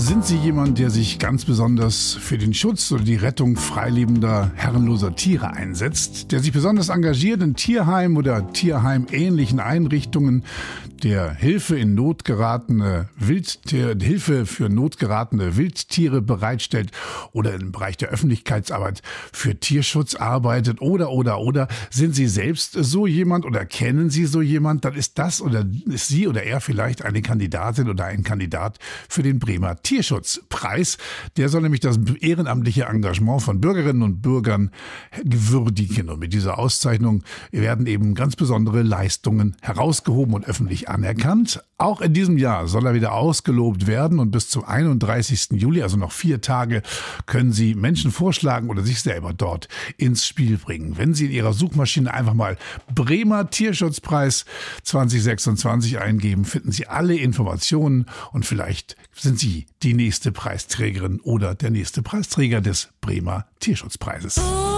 Sind Sie jemand, der sich ganz besonders für den Schutz oder die Rettung freilebender, herrenloser Tiere einsetzt, der sich besonders engagiert in Tierheim oder tierheimähnlichen Einrichtungen, der Hilfe für notgeratene Wildtiere bereitstellt oder im Bereich der Öffentlichkeitsarbeit für Tierschutz arbeitet oder sind Sie selbst so jemand oder kennen Sie so jemand, dann ist das oder ist sie oder er vielleicht eine Kandidatin oder ein Kandidat für den Bremer Tierschutzpreis. Der soll nämlich das ehrenamtliche Engagement von Bürgerinnen und Bürgern würdigen. Und mit dieser Auszeichnung werden eben ganz besondere Leistungen herausgehoben und öffentlich anerkannt. Auch in diesem Jahr soll er wieder ausgelobt werden und bis zum 31. Juli, also noch 4 Tage, können Sie Menschen vorschlagen oder sich selber dort ins Spiel bringen. Wenn Sie in Ihrer Suchmaschine einfach mal Bremer Tierschutzpreis 2026 eingeben, finden Sie alle Informationen und vielleicht sind Sie die nächste Preisträgerin oder der nächste Preisträger des Bremer Tierschutzpreises.